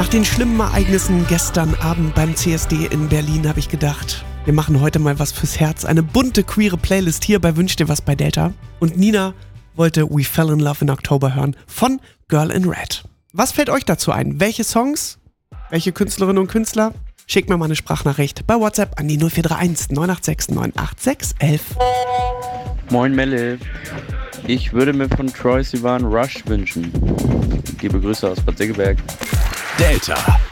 Nach den schlimmen Ereignissen gestern Abend beim CSD in Berlin habe ich gedacht, wir machen heute mal was fürs Herz. Eine bunte, queere Playlist hier bei Wünsch dir was bei Delta. Und Nina wollte We Fell in Love in October hören von Girl in Red. Was fällt euch dazu ein? Welche Songs? Welche Künstlerinnen und Künstler? Schickt mir mal eine Sprachnachricht bei WhatsApp an die 0431 986 986 11. Moin Melle, ich würde mir von Troye Sivan Rush wünschen. Liebe Grüße aus Bad Segeberg. Delta.